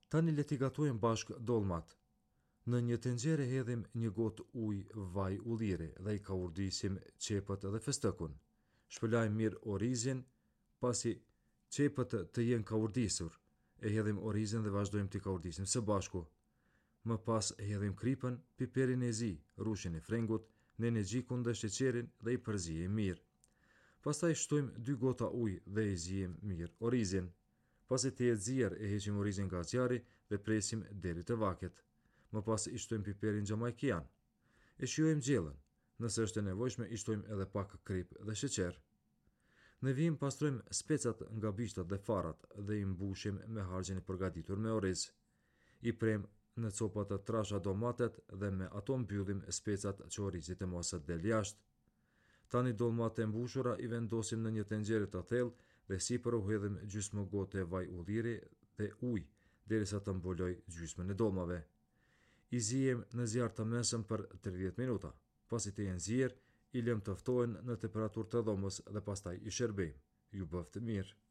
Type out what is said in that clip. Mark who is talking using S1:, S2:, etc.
S1: Tani le t'i gatojmë bashkë dolmat. Në një tenxhere hedhim një gotë ujë vaj ulliri dhe i kaurdisim qepët dhe festëkun. Shpëlajmë mirë orizin, pasi qepët të jenë kaurdisur, e hedhim orizin dhe vazhdojmë t'i kaurdisim së bashku. Më pas hedhim kripën, piperin e zi, rushin e frengut, nenexhikun dhe sheqerin dhe i përzijim mirë. Pastaj shtojmë 2 gota ujë dhe i zijim mirë orizin. Pasi të jetë zier, e heqim orizin nga zjarri dhe presim deri të vaket. Më pas i shtojmë piperin xhamaikian. E shijojmë gjellën. Nëse është e nevojshme, i shtojmë edhe pak kripë dhe sheqer. Në vijim pastrojmë specat nga bishtat dhe farat dhe i mbushim me harxhin e përgatitur me oriz. I prem në copa të trasha domatet dhe me ato mbyllim specat që orizi të mos del jashtë. Tani dolmat e mbushura i vendosim në një tenxhere të thellë dhe sipër u hedhim gjysmë gote vaj ulliri dhe ujë derisa të mbuloj gjysmën e dolmave. I zijem në zjarr të mesëm për 30 minuta. Pasi të jenë zier, i lëm të ftohen në temperaturë të dhomës dhe pastaj i shërbejmë. Ju bëftë mirë.